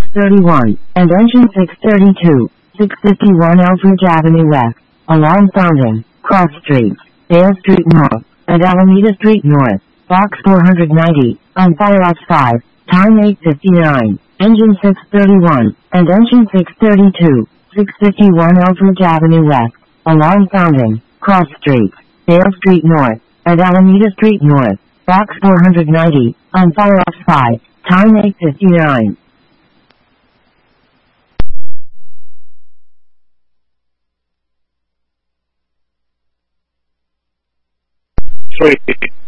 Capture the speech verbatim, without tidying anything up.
thirty-one, and engine six thirty-two, six fifty-one Elbridge Avenue West, along Fountain, Cross Street, Dale Street North, and Alameda Street North, box four ninety, on Fireops five, time eight fifty-nine, engine six thirty-one, and engine six thirty-two, six fifty-one Elbridge Avenue West, along Fountain, Cross Street, Dale Street North, and Alameda Street North, box four ninety, on Fireops five, time eight fifty-nine. Three.